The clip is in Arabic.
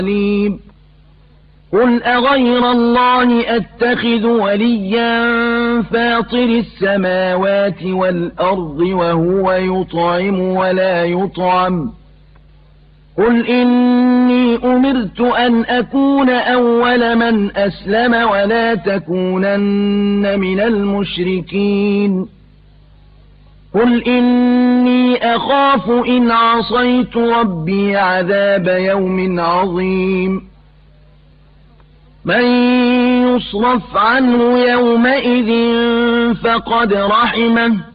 عليم قل أغير الله أتخذ وليا فاطر السماوات والأرض وهو يطعم ولا يطعم قل إني أمرت أن أكون أول من أسلم ولا تكونن من المشركين قل إني أخاف إن عصيت ربي عذاب يوم عظيم من يصرف عنه يومئذ فقد رحمه